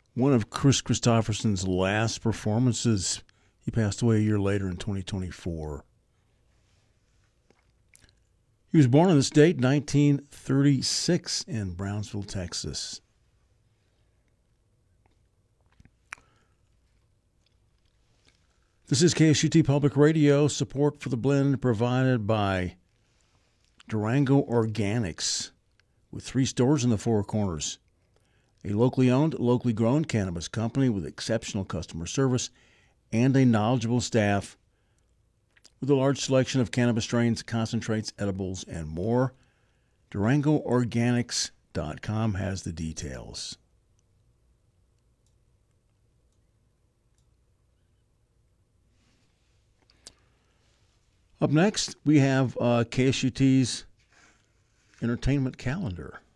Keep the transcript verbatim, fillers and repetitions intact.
one of Chris Christopherson's last performances. He passed away a year later in twenty twenty-four. He was born in this date, nineteen thirty-six, in Brownsville, Texas. This is K S U T Public Radio. Support for the blend provided by Durango Organics, with three stores in the Four Corners. A locally owned, locally grown cannabis company with exceptional customer service and a knowledgeable staff with a large selection of cannabis strains, concentrates, edibles, and more. Durango Organics dot com has the details. Up next, we have uh, K S U T's entertainment calendar.